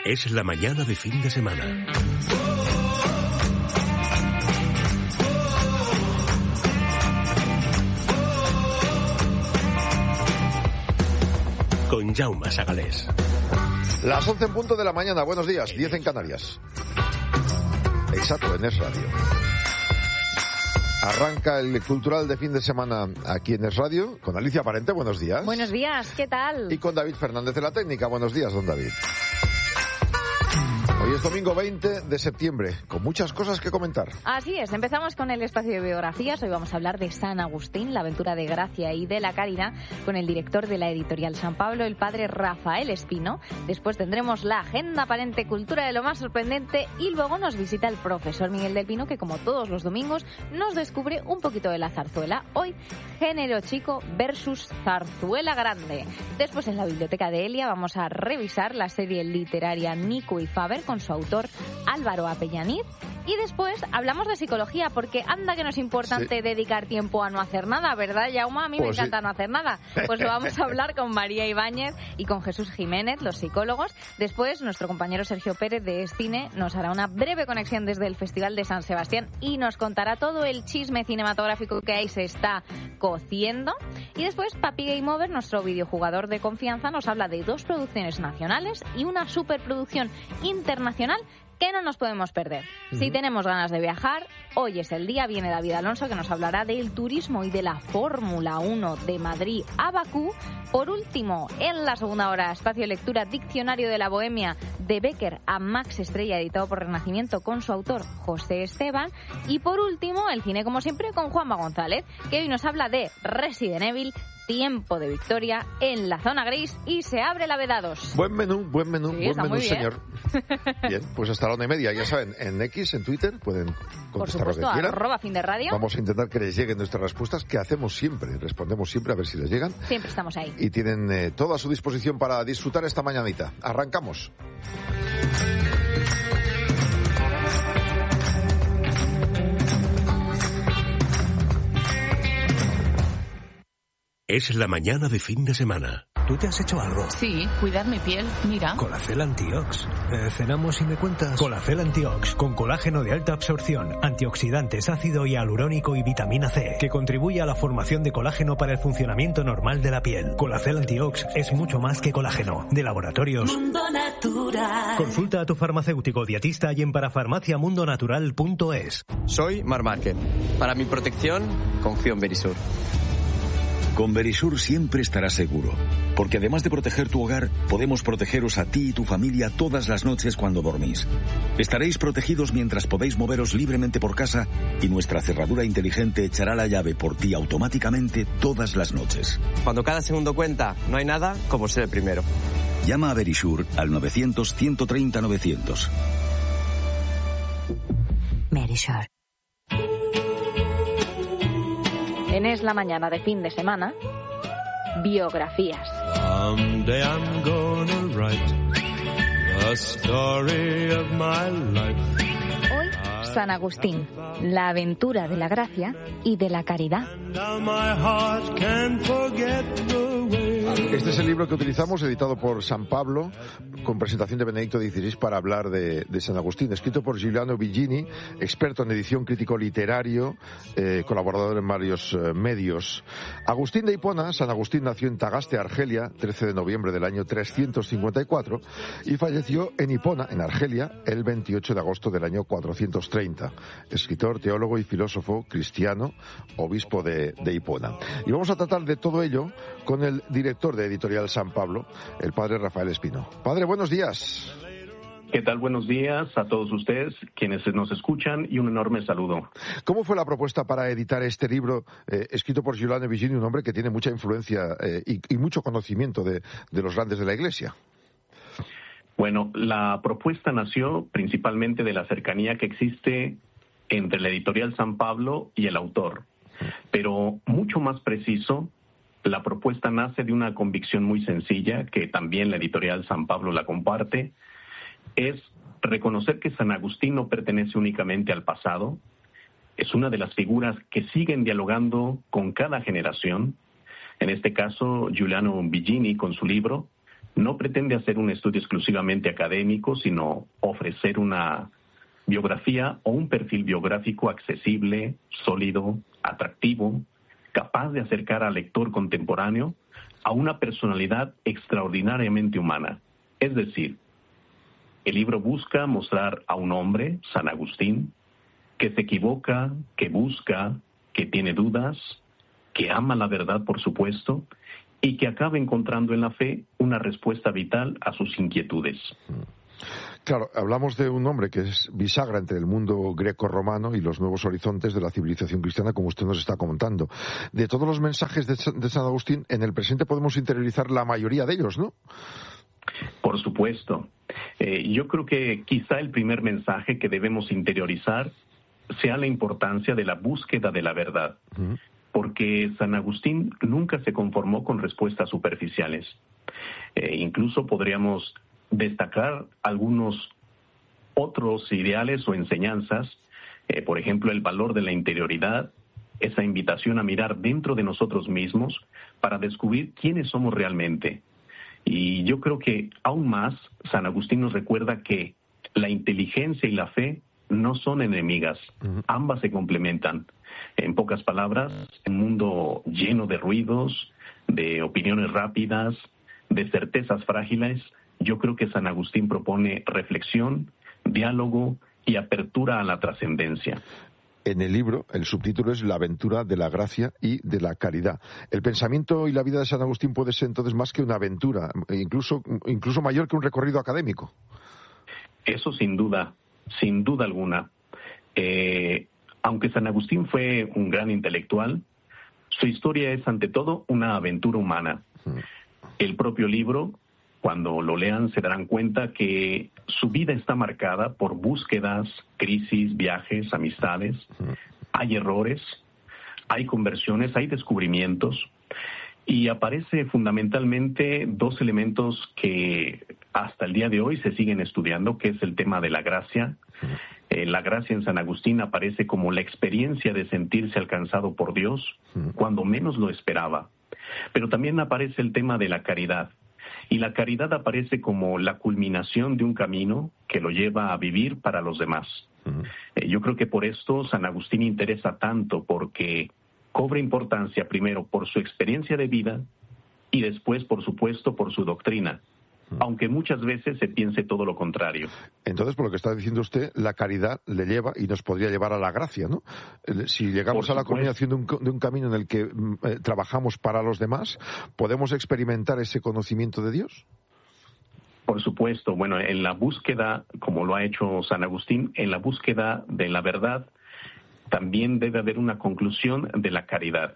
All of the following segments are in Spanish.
Es la mañana de fin de semana. Con Jaume Sagalés. Las 11 en punto de la mañana. Buenos días. 10 en Canarias. Exacto, en Es Radio. Arranca el cultural de fin de semana aquí en Es Radio con Alicia Parente. Buenos días. Buenos días, ¿qué tal? Y con David Fernández de la técnica. Buenos días, don David. Hoy es domingo 20 de septiembre, con muchas cosas que comentar. Así es, empezamos con el espacio de biografías. Hoy vamos a hablar de San Agustín, la aventura de gracia y de la caridad, con el director de la editorial San Pablo, el padre Rafael Espino. Después tendremos la agenda aparente, cultura de lo más sorprendente, y luego nos visita el profesor Miguel del Pino, que como todos los domingos nos descubre un poquito de la zarzuela. Hoy, género chico versus zarzuela grande. Después, en la biblioteca de Elia, vamos a revisar la serie literaria Nico y Faber con su autor Álvaro Apellaniz. Y después hablamos de psicología, porque anda que no es importante dedicar tiempo a no hacer nada, ¿verdad, Jaume? A mí me encanta no hacer nada. Pues lo vamos a hablar con María Ibáñez y con Jesús Jiménez, los psicólogos. Después, nuestro compañero Sergio Pérez de Cine nos hará una breve conexión desde el Festival de San Sebastián y nos contará todo el chisme cinematográfico que ahí se está cociendo. Y después, Papi Game Over, nuestro videojugador de confianza, nos habla de 2 producciones nacionales y una superproducción internacional que no nos podemos perder. Si tenemos ganas de viajar, hoy es el día. Viene David Alonso, que nos hablará del turismo y de la Fórmula 1 de Madrid a Bakú. Por último, en la segunda hora, espacio lectura Diccionario de la Bohemia, de Becker a Max Estrella, editado por Renacimiento, con su autor José Esteban. Y por último, el cine, como siempre, con Juanma González, que hoy nos habla de Resident Evil, Tiempo de Victoria, En la Zona Gris y Se abre la B2. Buen menú, Sí, señor. Bien, pues hasta la 1:30, ya saben, en X, en Twitter, pueden contestar por supuesto, lo que quieran. @FinDeRadio. Vamos a intentar que les lleguen nuestras respuestas, que hacemos siempre, respondemos siempre a ver si les llegan. Siempre estamos ahí. Y tienen todo a su disposición para disfrutar esta mañanita. Arrancamos. Es la mañana de fin de semana. ¿Tú te has hecho algo? Sí, cuidar mi piel, mira. Colacel Antiox. ¿Cenamos y me cuentas? Colacel Antiox, con colágeno de alta absorción, antioxidantes, ácido hialurónico y vitamina C, que contribuye a la formación de colágeno para el funcionamiento normal de la piel. Colacel Antiox es mucho más que colágeno. De Laboratorios Mundo Natural. Consulta a tu farmacéutico dietista y en parafarmaciamundonatural.es. Soy Mar Márquez. Para mi protección, confío en Verisur. Con Verisur siempre estarás seguro, porque además de proteger tu hogar, podemos protegeros a ti y tu familia todas las noches cuando dormís. Estaréis protegidos mientras podéis moveros libremente por casa y nuestra cerradura inteligente echará la llave por ti automáticamente todas las noches. Cuando cada segundo cuenta, no hay nada como ser el primero. Llama a Verisur al 900-130-900. Verisur. En Es la mañana de fin de semana, biografías. Someday I'm gonna write the story of my life. Hoy, San Agustín, la aventura de la gracia y de la caridad. Now my heart can't forget the way. Este es el libro que utilizamos, editado por San Pablo, con presentación de Benedicto XVI, para hablar de San Agustín, escrito por Giuliano Vigini, experto en edición, crítico literario, colaborador en varios medios. Agustín de Hipona. San Agustín nació en Tagaste, Argelia, 13 de noviembre del año 354, y falleció en Hipona, en Argelia, el 28 de agosto del año 430. Escritor, teólogo y filósofo cristiano, obispo de Hipona. Y vamos a tratar de todo ello con el director de Editorial San Pablo, el padre Rafael Espino. Padre, buenos días. ¿Qué tal? Buenos días a todos ustedes, quienes nos escuchan, y un enorme saludo. ¿Cómo fue la propuesta para editar este libro escrito por Giuliano Vigini, un hombre que tiene mucha influencia y mucho conocimiento de los grandes de la Iglesia? Bueno, la propuesta nació principalmente de la cercanía que existe entre la editorial San Pablo y el autor. Pero mucho más preciso, la propuesta nace de una convicción muy sencilla, que también la editorial San Pablo la comparte, es reconocer que San Agustín no pertenece únicamente al pasado, es una de las figuras que siguen dialogando con cada generación. En este caso, Giuliano Vigini, con su libro, no pretende hacer un estudio exclusivamente académico, sino ofrecer una biografía o un perfil biográfico accesible, sólido, atractivo, capaz de acercar al lector contemporáneo a una personalidad extraordinariamente humana. Es decir, el libro busca mostrar a un hombre, San Agustín, que se equivoca, que busca, que tiene dudas, que ama la verdad, por supuesto, y que acaba encontrando en la fe una respuesta vital a sus inquietudes. Claro, hablamos de un hombre que es bisagra entre el mundo greco-romano y los nuevos horizontes de la civilización cristiana, como usted nos está comentando. De todos los mensajes de San Agustín, en el presente podemos interiorizar la mayoría de ellos, ¿no? Por supuesto. Yo creo que quizá el primer mensaje que debemos interiorizar sea la importancia de la búsqueda de la verdad. Porque San Agustín nunca se conformó con respuestas superficiales. Incluso podríamos destacar algunos otros ideales o enseñanzas, por ejemplo, el valor de la interioridad, esa invitación a mirar dentro de nosotros mismos para descubrir quiénes somos realmente. Y yo creo que aún más, San Agustín nos recuerda que la inteligencia y la fe no son enemigas, ambas se complementan. En pocas palabras, un mundo lleno de ruidos, de opiniones rápidas, de certezas frágiles, yo creo que San Agustín propone reflexión, diálogo y apertura a la trascendencia. En el libro, el subtítulo es La aventura de la gracia y de la caridad. El pensamiento y la vida de San Agustín puede ser entonces más que una aventura, incluso mayor que un recorrido académico. Eso sin duda alguna. Aunque San Agustín fue un gran intelectual, su historia es ante todo una aventura humana. El propio libro, cuando lo lean, se darán cuenta que su vida está marcada por búsquedas, crisis, viajes, amistades. Hay errores, hay conversiones, hay descubrimientos. Y aparece fundamentalmente dos elementos que hasta el día de hoy se siguen estudiando, que es el tema de la gracia. La gracia en San Agustín aparece como la experiencia de sentirse alcanzado por Dios cuando menos lo esperaba. Pero también aparece el tema de la caridad. Y la caridad aparece como la culminación de un camino que lo lleva a vivir para los demás. Yo creo que por esto San Agustín interesa tanto, porque cobra importancia primero por su experiencia de vida y después, por supuesto, por su doctrina, aunque muchas veces se piense todo lo contrario. Entonces, por lo que está diciendo usted, la caridad le lleva y nos podría llevar a la gracia, ¿no? Si llegamos a la culminación de un camino en el que trabajamos para los demás, ¿podemos experimentar ese conocimiento de Dios? Por supuesto. Bueno, en la búsqueda, como lo ha hecho San Agustín, en la búsqueda de la verdad, también debe haber una conclusión de la caridad.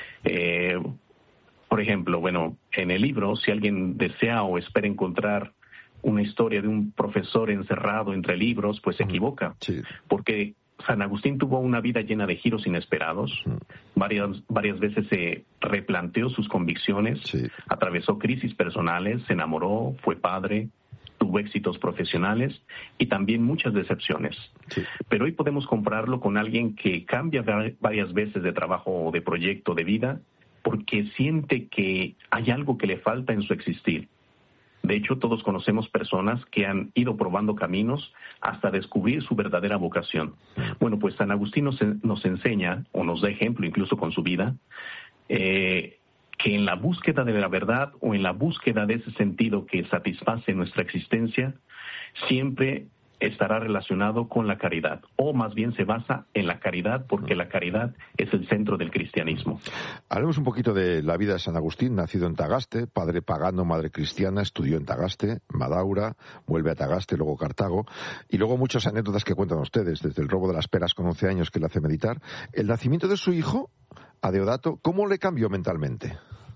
Por ejemplo, bueno, en el libro, si alguien desea o espera encontrar una historia de un profesor encerrado entre libros, pues se equivoca. Porque San Agustín tuvo una vida llena de giros inesperados. Varias veces se replanteó sus convicciones, atravesó crisis personales, se enamoró, fue padre, tuvo éxitos profesionales y también muchas decepciones. Pero hoy podemos compararlo con alguien que cambia varias veces de trabajo o de proyecto de vida porque siente que hay algo que le falta en su existir. De hecho, todos conocemos personas que han ido probando caminos hasta descubrir su verdadera vocación. Bueno, pues San Agustín nos enseña, o nos da ejemplo incluso con su vida, que en la búsqueda de la verdad o en la búsqueda de ese sentido que satisface nuestra existencia, siempre estará relacionado con la caridad, o más bien se basa en la caridad, porque la caridad es el centro del cristianismo. Hablemos un poquito de la vida de San Agustín, nacido en Tagaste, padre pagano, madre cristiana, estudió en Tagaste, Madaura, vuelve a Tagaste, luego Cartago, y luego muchas anécdotas que cuentan ustedes, desde el robo de las peras con 11 años que le hace meditar. El nacimiento de su hijo, Adeodato, ¿cómo le cambió mentalmente?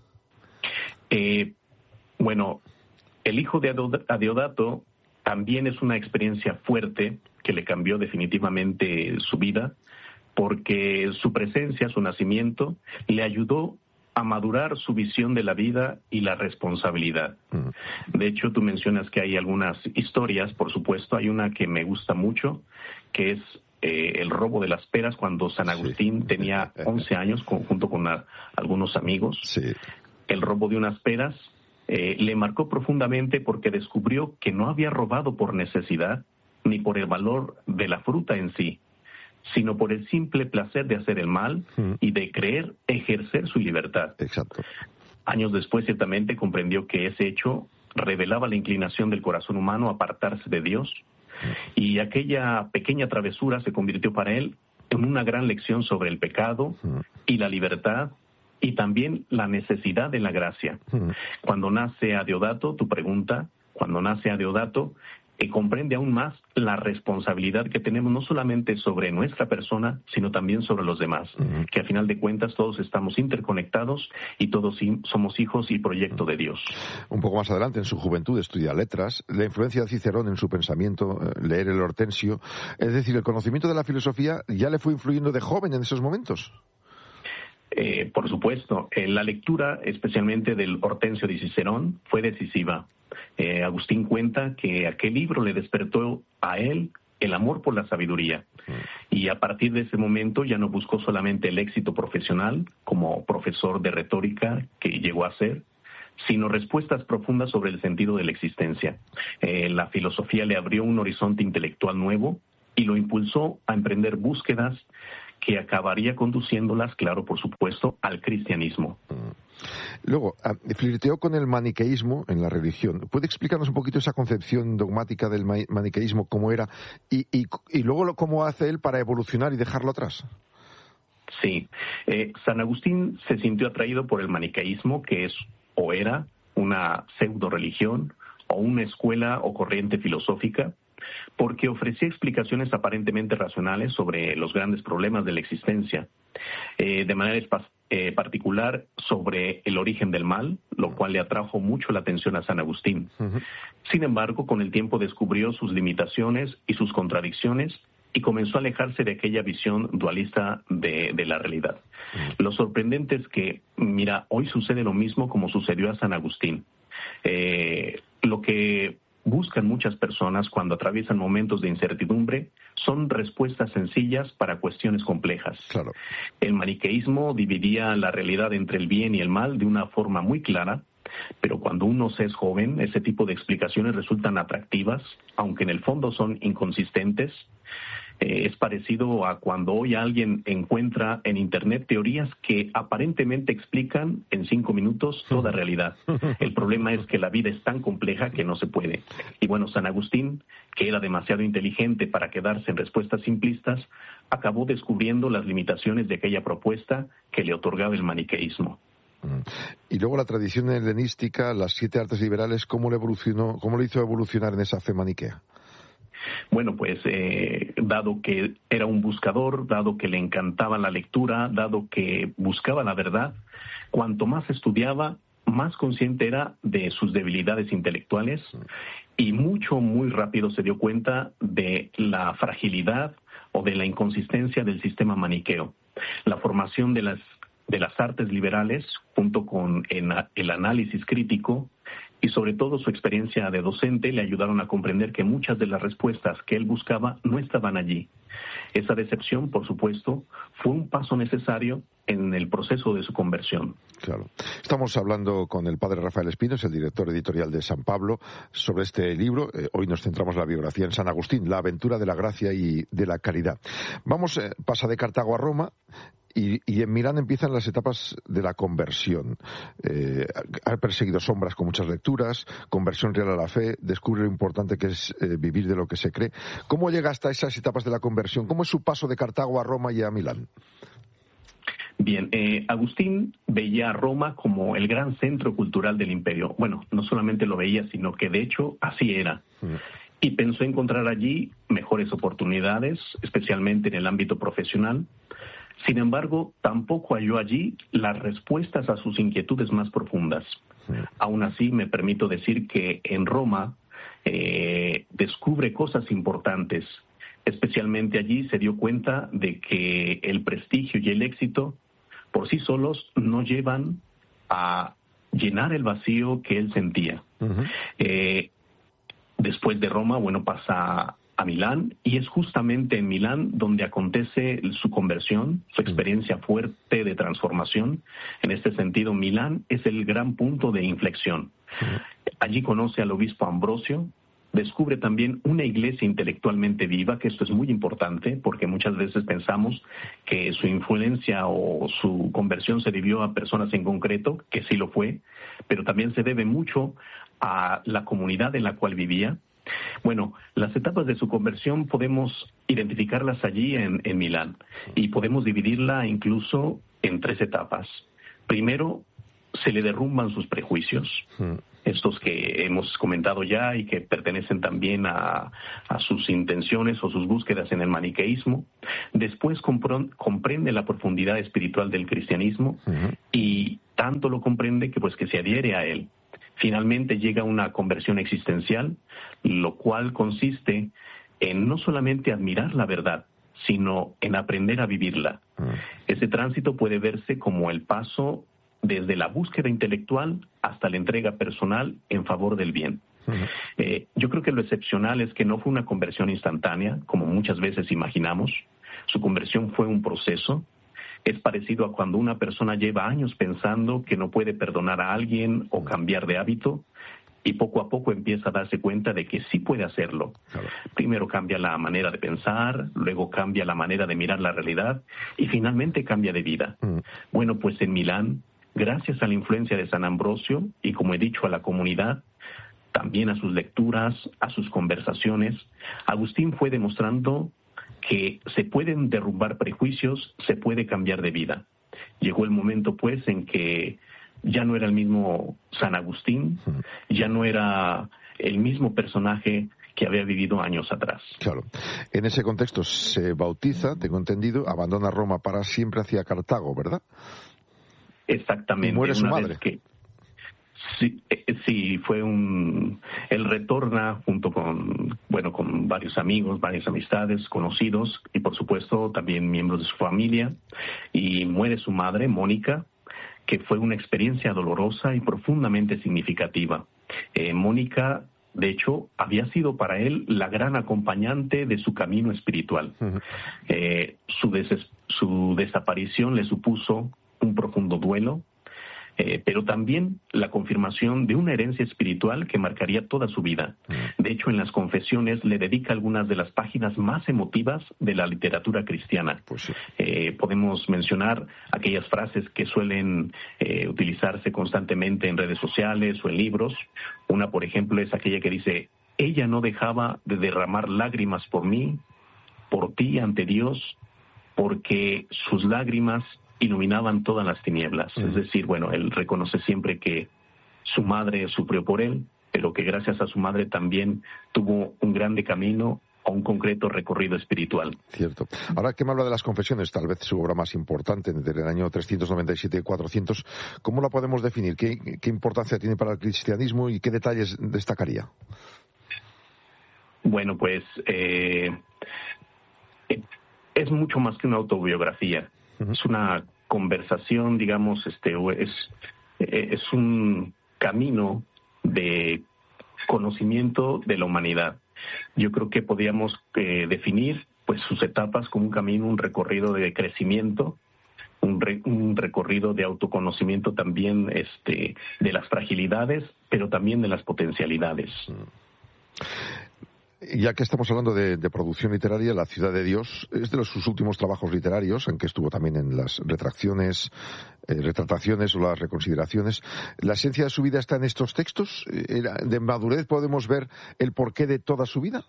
Bueno, el hijo de Adeodato también es una experiencia fuerte que le cambió definitivamente su vida, porque su presencia, su nacimiento, le ayudó a madurar su visión de la vida y la responsabilidad. De hecho, tú mencionas que hay algunas historias, por supuesto, hay una que me gusta mucho, que es el robo de las peras cuando San Agustín tenía 11 años junto con algunos amigos. El robo de unas peras le marcó profundamente porque descubrió que no había robado por necesidad ni por el valor de la fruta en sí, sino por el simple placer de hacer el mal y de creer ejercer su libertad. Exacto. Años después, ciertamente, comprendió que ese hecho revelaba la inclinación del corazón humano a apartarse de Dios, y aquella pequeña travesura se convirtió para él en una gran lección sobre el pecado y la libertad, y también la necesidad de la gracia. Cuando nace a Deodato, comprende aún más la responsabilidad que tenemos no solamente sobre nuestra persona, sino también sobre los demás, que a final de cuentas todos estamos interconectados y todos somos hijos y proyecto de Dios. Un poco más adelante, en su juventud, estudia letras, la influencia de Cicerón en su pensamiento, leer el Hortensio, es decir, el conocimiento de la filosofía ya le fue influyendo de joven en esos momentos. Por supuesto, la lectura, especialmente del Hortensio de Cicerón, fue decisiva. Agustín cuenta que aquel libro le despertó a él el amor por la sabiduría, y a partir de ese momento ya no buscó solamente el éxito profesional como profesor de retórica que llegó a ser, sino respuestas profundas sobre el sentido de la existencia. La filosofía le abrió un horizonte intelectual nuevo y lo impulsó a emprender búsquedas que acabaría conduciéndolas, claro, por supuesto, al cristianismo. Luego, flirteó con el maniqueísmo en la religión. ¿Puede explicarnos un poquito esa concepción dogmática del maniqueísmo, cómo era, y luego cómo hace él para evolucionar y dejarlo atrás? Sí. San Agustín se sintió atraído por el maniqueísmo, que es o era una pseudo-religión o una escuela o corriente filosófica, porque ofrecía explicaciones aparentemente racionales sobre los grandes problemas de la existencia, de manera particular sobre el origen del mal, lo cual le atrajo mucho la atención a San Agustín. Sin embargo, con el tiempo descubrió sus limitaciones y sus contradicciones y comenzó a alejarse de aquella visión dualista de la realidad. Lo sorprendente es que, hoy sucede lo mismo como sucedió a San Agustín. Lo que buscan muchas personas cuando atraviesan momentos de incertidumbre son respuestas sencillas para cuestiones complejas. Claro. El maniqueísmo dividía la realidad entre el bien y el mal de una forma muy clara, pero cuando uno se es joven, ese tipo de explicaciones resultan atractivas, aunque en el fondo son inconsistentes. Es parecido a cuando hoy alguien encuentra en Internet teorías que aparentemente explican en 5 minutos toda realidad. El problema es que la vida es tan compleja que no se puede. Y bueno, San Agustín, que era demasiado inteligente para quedarse en respuestas simplistas, acabó descubriendo las limitaciones de aquella propuesta que le otorgaba el maniqueísmo. Y luego la tradición helenística, las 7 artes liberales, ¿cómo le hizo evolucionar en esa fe maniquea? Bueno, pues dado que era un buscador, dado que le encantaba la lectura, dado que buscaba la verdad, cuanto más estudiaba, más consciente era de sus debilidades intelectuales y muy rápido se dio cuenta de la fragilidad o de la inconsistencia del sistema maniqueo. La formación de las artes liberales, junto con el análisis crítico, y sobre todo su experiencia de docente, le ayudaron a comprender que muchas de las respuestas que él buscaba no estaban allí. Esa decepción, por supuesto, fue un paso necesario en el proceso de su conversión. Claro. Estamos hablando con el padre Rafael Espinos, el director editorial de San Pablo, sobre este libro. Hoy nos centramos en la biografía en San Agustín, la aventura de la gracia y de la caridad. Pasa de Cartago a Roma. Y en Milán empiezan las etapas de la conversión. Ha perseguido sombras con muchas lecturas, conversión real a la fe, descubre lo importante que es vivir de lo que se cree. ¿Cómo llega hasta esas etapas de la conversión? ¿Cómo es su paso de Cartago a Roma y a Milán? Bien, Agustín veía a Roma como el gran centro cultural del imperio. Bueno, no solamente lo veía, sino que de hecho así era. Y pensó encontrar allí mejores oportunidades, especialmente en el ámbito profesional. Sin embargo, tampoco halló allí las respuestas a sus inquietudes más profundas. Aún así, me permito decir que en Roma descubre cosas importantes. Especialmente allí se dio cuenta de que el prestigio y el éxito por sí solos no llevan a llenar el vacío que él sentía. Después de Roma, pasa a Milán, y es justamente en Milán donde acontece su conversión, su experiencia fuerte de transformación. En este sentido, Milán es el gran punto de inflexión. Allí conoce al obispo Ambrosio, descubre también una iglesia intelectualmente viva, que esto es muy importante, porque muchas veces pensamos que su influencia o su conversión se debió a personas en concreto, que sí lo fue, pero también se debe mucho a la comunidad en la cual vivía. Bueno, las etapas de su conversión podemos identificarlas allí en Milán, y podemos dividirla incluso en 3 etapas. Primero, se le derrumban sus prejuicios, estos que hemos comentado ya y que pertenecen también a sus intenciones o sus búsquedas en el maniqueísmo. Después comprende la profundidad espiritual del cristianismo, y tanto lo comprende que se adhiere a él. Finalmente llega una conversión existencial, lo cual consiste en no solamente admirar la verdad, sino en aprender a vivirla. Ese tránsito puede verse como el paso desde la búsqueda intelectual hasta la entrega personal en favor del bien. Yo creo que lo excepcional es que no fue una conversión instantánea, como muchas veces imaginamos. Su conversión fue un proceso. Es parecido a cuando una persona lleva años pensando que no puede perdonar a alguien o cambiar de hábito, y poco a poco empieza a darse cuenta de que sí puede hacerlo. Claro. Primero cambia la manera de pensar, luego cambia la manera de mirar la realidad, y finalmente cambia de vida. Bueno, pues en Milán, gracias a la influencia de San Ambrosio, y como he dicho, a la comunidad, también a sus lecturas, a sus conversaciones, Agustín fue demostrando que se pueden derrumbar prejuicios, se puede cambiar de vida. Llegó el momento, pues, en que ya no era el mismo San Agustín, ya no era el mismo personaje que había vivido años atrás. Claro. En ese contexto se bautiza, tengo entendido, abandona Roma para siempre hacia Cartago, ¿verdad? Exactamente. Y muere su madre. Sí, él retorna junto con varios amigos, varias amistades, conocidos, y por supuesto también miembros de su familia, y muere su madre, Mónica, que fue una experiencia dolorosa y profundamente significativa. Mónica, de hecho, había sido para él la gran acompañante de su camino espiritual. Su desaparición le supuso un profundo duelo, pero también la confirmación de una herencia espiritual que marcaría toda su vida. De hecho, en las Confesiones le dedica algunas de las páginas más emotivas de la literatura cristiana. Pues sí. Podemos mencionar aquellas frases que suelen utilizarse constantemente en redes sociales o en libros. Una, por ejemplo, es aquella que dice: ella no dejaba de derramar lágrimas por mí, por ti ante Dios, porque sus lágrimas iluminaban todas las tinieblas. Es decir, él reconoce siempre que su madre sufrió por él, pero que gracias a su madre también tuvo un grande camino o un concreto recorrido espiritual. Cierto. Ahora que me habla de las Confesiones, tal vez su obra más importante, entre el año 397 y 400, ¿cómo la podemos definir? ¿Qué importancia tiene para el cristianismo y qué detalles destacaría? Bueno, pues es mucho más que una autobiografía. Es una conversación, digamos, es un camino de conocimiento de la humanidad. Yo creo que podríamos definir pues sus etapas como un camino, un recorrido de crecimiento, un recorrido de autoconocimiento también de las fragilidades, pero también de las potencialidades. Ya que estamos hablando de producción literaria, La ciudad de Dios es de sus últimos trabajos literarios, aunque estuvo también en las retractaciones o las reconsideraciones. ¿La esencia de su vida está en estos textos? ¿De madurez podemos ver el porqué de toda su vida?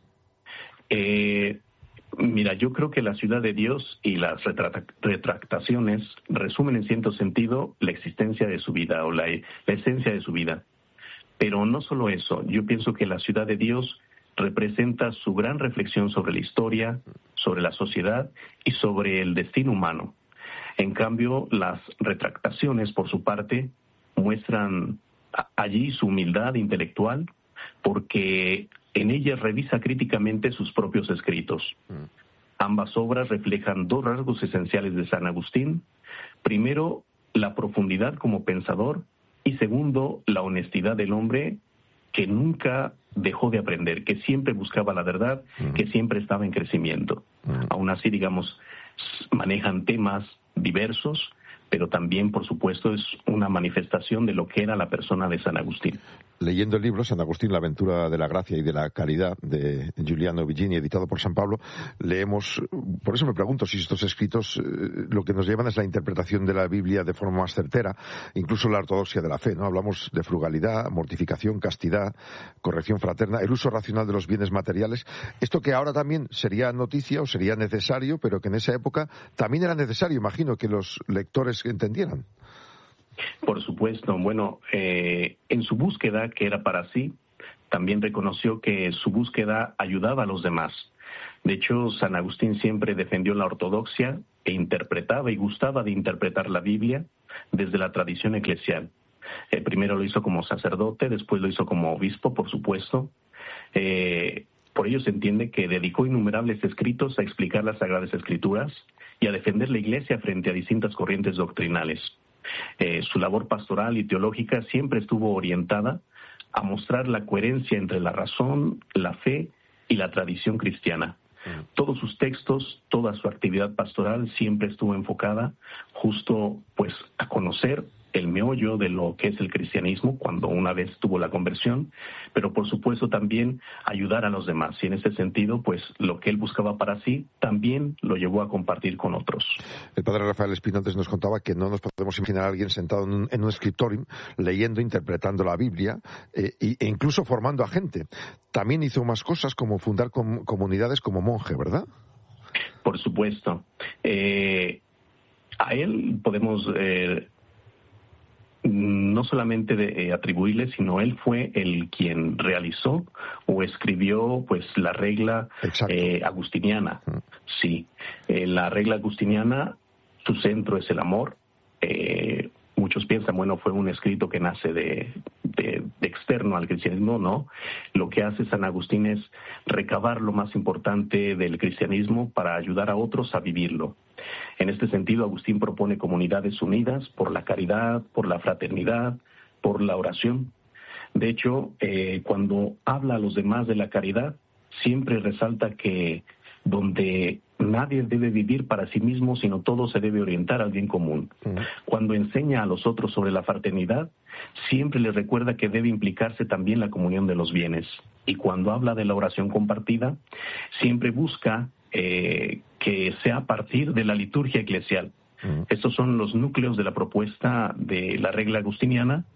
Mira, yo creo que La ciudad de Dios y las retractaciones resumen en cierto sentido la existencia de su vida o la esencia de su vida. Pero no solo eso, yo pienso que La ciudad de Dios representa su gran reflexión sobre la historia, sobre la sociedad y sobre el destino humano. En cambio, las retractaciones, por su parte, muestran allí su humildad intelectual, porque en ellas revisa críticamente sus propios escritos. Ambas obras reflejan 2 rasgos esenciales de San Agustín. Primero, la profundidad como pensador, y segundo, la honestidad del hombre, que nunca dejó de aprender, que siempre buscaba la verdad, que siempre estaba en crecimiento. Aún así, digamos, manejan temas diversos, pero también, por supuesto, es una manifestación de lo que era la persona de San Agustín. Leyendo el libro San Agustín, la aventura de la gracia y de la caridad, de Giuliano Vigini, editado por San Pablo, leemos, por eso me pregunto si estos escritos lo que nos llevan es la interpretación de la Biblia de forma más certera, incluso la ortodoxia de la fe, ¿no? Hablamos de frugalidad, mortificación, castidad, corrección fraterna, el uso racional de los bienes materiales. Esto que ahora también sería noticia o sería necesario, pero que en esa época también era necesario, imagino, que los lectores entendieran. Por supuesto. Bueno, en su búsqueda, que era para sí, también reconoció que su búsqueda ayudaba a los demás. De hecho, San Agustín siempre defendió la ortodoxia e interpretaba y gustaba de interpretar la Biblia desde la tradición eclesial. Primero lo hizo como sacerdote, después lo hizo como obispo, por supuesto. Por ello se entiende que dedicó innumerables escritos a explicar las Sagradas Escrituras y a defender la Iglesia frente a distintas corrientes doctrinales. Su labor pastoral y teológica siempre estuvo orientada a mostrar la coherencia entre la razón, la fe y la tradición cristiana. Todos sus textos, toda su actividad pastoral siempre estuvo enfocada justo pues a conocer el meollo de lo que es el cristianismo cuando una vez tuvo la conversión, pero por supuesto también ayudar a los demás. Y en ese sentido, pues lo que él buscaba para sí también lo llevó a compartir con otros. El padre Rafael Espino antes nos contaba que no nos podemos imaginar a alguien sentado en un escritorium leyendo, interpretando la Biblia e incluso formando a gente. También hizo más cosas como fundar comunidades como monje, ¿verdad? Por supuesto. A él podemos no solamente atribuirle, sino él fue el quien realizó o escribió pues la regla agustiniana. Sí, la regla agustiniana, su centro es el amor. Muchos piensan, bueno, fue un escrito que nace de externo al cristianismo, no. Lo que hace San Agustín es recabar lo más importante del cristianismo para ayudar a otros a vivirlo. En este sentido, Agustín propone comunidades unidas por la caridad, por la fraternidad, por la oración. De hecho, cuando habla a los demás de la caridad, siempre resalta que donde nadie debe vivir para sí mismo, sino todo se debe orientar al bien común. Cuando enseña a los otros sobre la fraternidad, siempre les recuerda que debe implicarse también la comunión de los bienes. Y cuando habla de la oración compartida, siempre busca que sea a partir de la liturgia eclesial. Estos son los núcleos de la propuesta de la regla agustiniana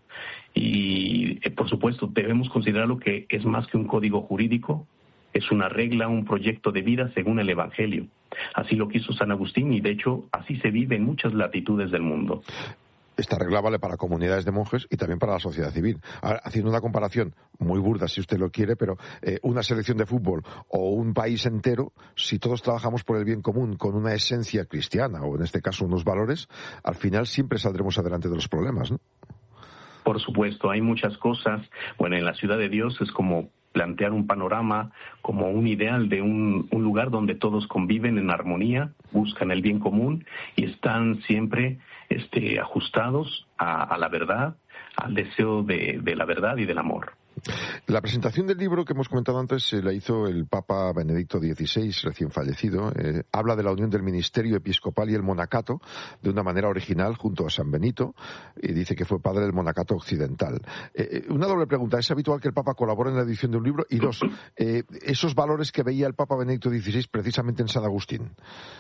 y, por supuesto, debemos considerarlo que es más que un código jurídico, es una regla, un proyecto de vida según el Evangelio. Así lo quiso San Agustín y, de hecho, así se vive en muchas latitudes del mundo. Esta regla vale para comunidades de monjes y también para la sociedad civil. Ahora, haciendo una comparación muy burda, si usted lo quiere, pero una selección de fútbol o un país entero, si todos trabajamos por el bien común con una esencia cristiana o, en este caso, unos valores, al final siempre saldremos adelante de los problemas, ¿no? Por supuesto, hay muchas cosas. Bueno, en la Ciudad de Dios es como plantear un panorama, como un ideal de un lugar donde todos conviven en armonía, buscan el bien común y están siempre ajustados a la verdad, al deseo de la verdad y del amor. La presentación del libro que hemos comentado antes la hizo el Papa Benedicto XVI, recién fallecido. Habla de la unión del ministerio episcopal y el monacato de una manera original junto a San Benito y dice que fue padre del monacato occidental. Una doble pregunta. ¿Es habitual que el Papa colabore en la edición de un libro? Y dos, esos valores que veía el Papa Benedicto XVI precisamente en San Agustín.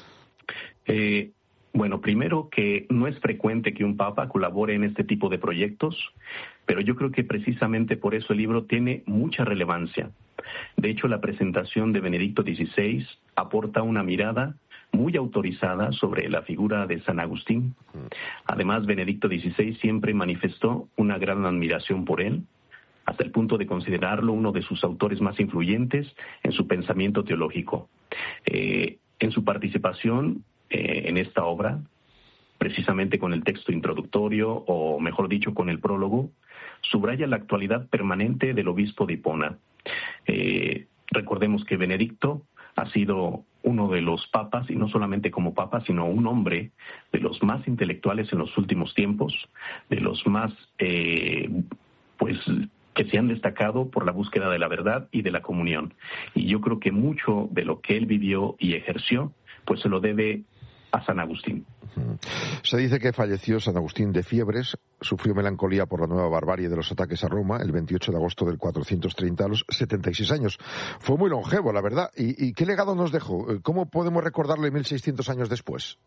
Bueno, primero que no es frecuente que un papa colabore en este tipo de proyectos, pero yo creo que precisamente por eso el libro tiene mucha relevancia. De hecho, la presentación de Benedicto XVI aporta una mirada muy autorizada sobre la figura de San Agustín. Además, Benedicto XVI siempre manifestó una gran admiración por él, hasta el punto de considerarlo uno de sus autores más influyentes en su pensamiento teológico. En su participación en esta obra, precisamente con el texto introductorio, o mejor dicho, con el prólogo, subraya la actualidad permanente del obispo de Hipona. Recordemos que Benedicto ha sido uno de los papas, y no solamente como papa, sino un hombre de los más intelectuales en los últimos tiempos, de los más que se han destacado por la búsqueda de la verdad y de la comunión. Y yo creo que mucho de lo que él vivió y ejerció, pues se lo debe a San Agustín. Se dice que falleció San Agustín de fiebres, sufrió melancolía por la nueva barbarie de los ataques a Roma el 28 de agosto del 430 a los 76 años. Fue muy longevo, la verdad. ¿Y qué legado nos dejó? ¿Cómo podemos recordarle 1600 años después?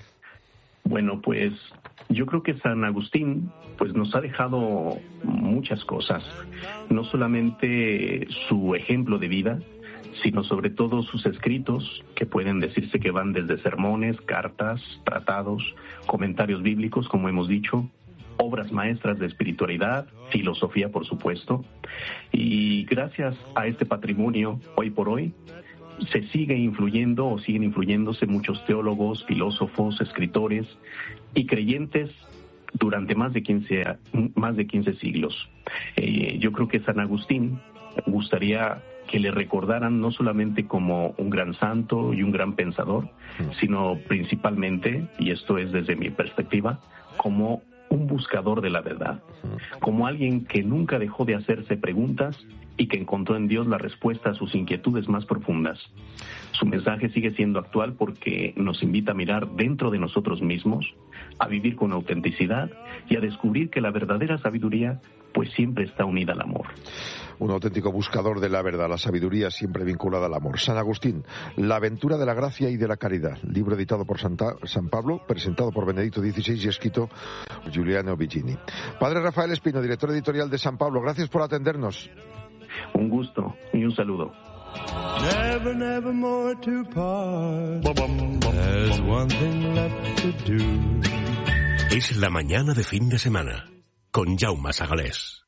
Bueno, pues yo creo que San Agustín pues nos ha dejado muchas cosas. No solamente su ejemplo de vida, sino sobre todo sus escritos, que pueden decirse que van desde sermones, cartas, tratados, comentarios bíblicos, como hemos dicho, obras maestras de espiritualidad, filosofía, por supuesto. Y gracias a este patrimonio, hoy por hoy, se sigue influyendo o siguen influyéndose muchos teólogos, filósofos, escritores y creyentes durante más de 15 siglos. Yo creo que San Agustín gustaría que le recordaran no solamente como un gran santo y un gran pensador, sino principalmente, y esto es desde mi perspectiva, como un buscador de la verdad, como alguien que nunca dejó de hacerse preguntas y que encontró en Dios la respuesta a sus inquietudes más profundas. Su mensaje sigue siendo actual porque nos invita a mirar dentro de nosotros mismos, a vivir con autenticidad y a descubrir que la verdadera sabiduría pues siempre está unida al amor. Un auténtico buscador de la verdad, la sabiduría siempre vinculada al amor. San Agustín, La aventura de la gracia y de la caridad, libro editado por San Pablo, presentado por Benedicto XVI y escrito por Giuliano Vigini. Padre Rafael Espino, director editorial de San Pablo, gracias por atendernos. Un gusto y un saludo. Never, never more to part. There's one thing left to do. Es la mañana de fin de semana, con Jaume Sagalés.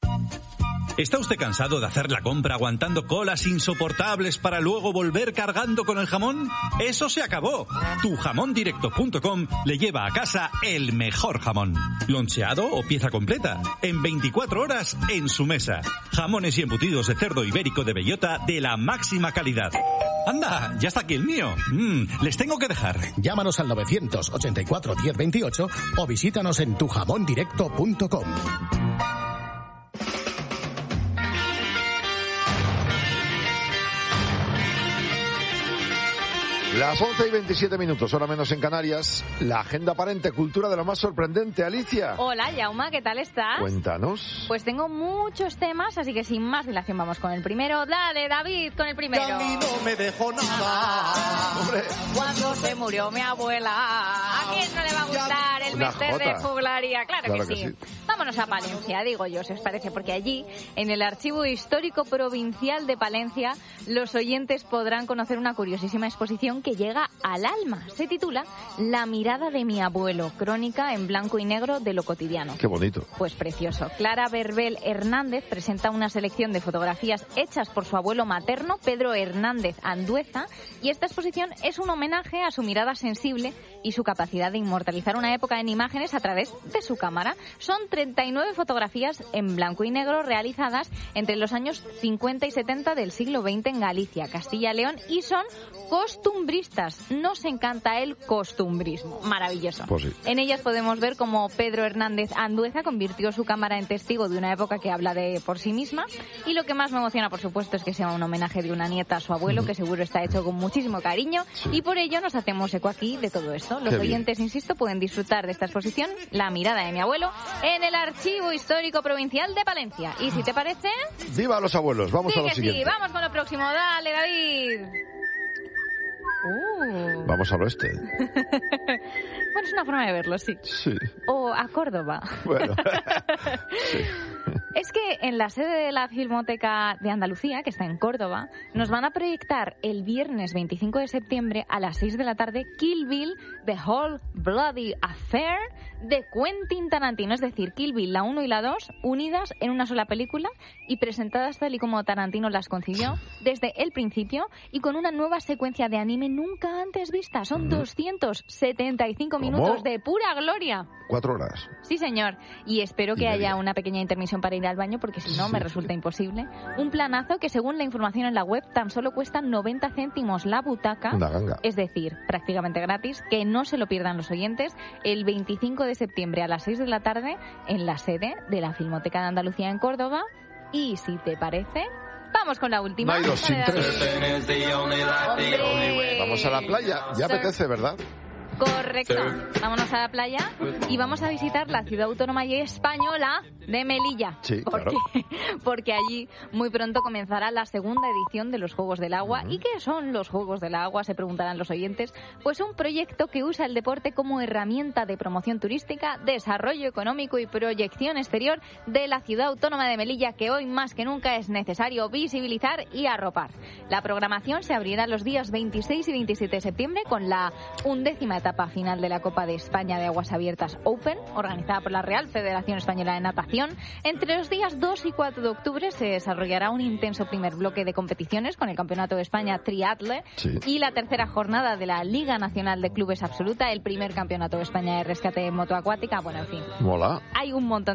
¿Está usted cansado de hacer la compra aguantando colas insoportables para luego volver cargando con el jamón? ¡Eso se acabó! Tujamondirecto.com le lleva a casa el mejor jamón. Loncheado o pieza completa. En 24 horas en su mesa. Jamones y embutidos de cerdo ibérico de bellota de la máxima calidad. ¡Anda! Ya está aquí el mío. Les tengo que dejar. Llámanos al 984 1028 o visítanos en tujamondirecto.com. Las 11:27, hora menos en Canarias. La agenda aparente, cultura de lo más sorprendente. Alicia. Hola, Jaume, ¿qué tal estás? Cuéntanos. Pues tengo muchos temas, así que sin más dilación vamos con el primero. Dale, David, con el primero. Y a mí no me dejó nada. Hombre. Cuando se murió mi abuela. ¿A quién no le va a gustar el mister de juglaría? Claro que sí. Vámonos a Palencia, digo yo, si os parece, porque allí, en el Archivo Histórico Provincial de Palencia, los oyentes podrán conocer una curiosísima exposición que llega al alma. Se titula La mirada de mi abuelo, crónica en blanco y negro de lo cotidiano. Qué bonito. Pues precioso. Clara Berbel Hernández presenta una selección de fotografías hechas por su abuelo materno, Pedro Hernández Andueza, y esta exposición es un homenaje a su mirada sensible y su capacidad de inmortalizar una época en imágenes a través de su cámara. Son 39 fotografías en blanco y negro realizadas entre los años 50 y 70 del siglo XX en Galicia, Castilla y León, y son costumbristas. Nos encanta el costumbrismo. Maravilloso. Pues sí. En ellas podemos ver cómo Pedro Hernández Andueza convirtió su cámara en testigo de una época que habla de por sí misma, y lo que más me emociona, por supuesto, es que sea un homenaje de una nieta a su abuelo, que seguro está hecho con muchísimo cariño, y por ello nos hacemos eco aquí de todo esto. Los oyentes, insisto, pueden disfrutar de esta exposición, La mirada de mi abuelo, en el Archivo Histórico Provincial de Palencia. Y si te parece... ¡Viva los abuelos! Vamos a lo siguiente. Sí, vamos con lo próximo. Dale, David. Vamos al oeste. Bueno, es una forma de verlo, sí. Sí. O a Córdoba. Bueno. Sí. Es que en la sede de la Filmoteca de Andalucía, que está en Córdoba, nos van a proyectar el viernes 25 de septiembre a las 6 de la tarde Kill Bill, The Whole Bloody Affair de Quentin Tarantino. Es decir, Kill Bill, la 1 y la 2, unidas en una sola película y presentadas tal y como Tarantino las concibió desde el principio, y con una nueva secuencia de anime nunca antes vista. Son 275 minutos de pura gloria. 4 horas. Sí, señor. Y espero que haya una pequeña intermisión para ir al baño, porque si no me resulta imposible. Un planazo que, según la información en la web, tan solo cuesta 90 céntimos la butaca. Una ganga. Es decir, prácticamente gratis. Que no se lo pierdan los oyentes. El 25 de septiembre a las 6 de la tarde en la sede de la Filmoteca de Andalucía en Córdoba. Y si te parece, vamos con la última. No hay dos sin tres. ¡Hombre! Vamos a la playa. Ya apetece, ¿verdad? Correcto. Vámonos a la playa y vamos a visitar la ciudad autónoma y española de Melilla. Sí, claro. Porque allí muy pronto comenzará la segunda edición de los Juegos del Agua. ¿Y qué son los Juegos del Agua?, se preguntarán los oyentes. Pues un proyecto que usa el deporte como herramienta de promoción turística, desarrollo económico y proyección exterior de la ciudad autónoma de Melilla, que hoy más que nunca es necesario visibilizar y arropar. La programación se abrirá los días 26 y 27 de septiembre con la 11ª etapa final de la Copa de España de Aguas Abiertas Open, organizada por la Real Federación Española de Natación. Entre los días 2 y 4 de octubre se desarrollará un intenso primer bloque de competiciones con el Campeonato de España Triatle y la tercera jornada de la Liga Nacional de Clubes Absoluta, el primer Campeonato de España de Rescate Motoacuática. Bueno, en fin. Mola. Hay un montón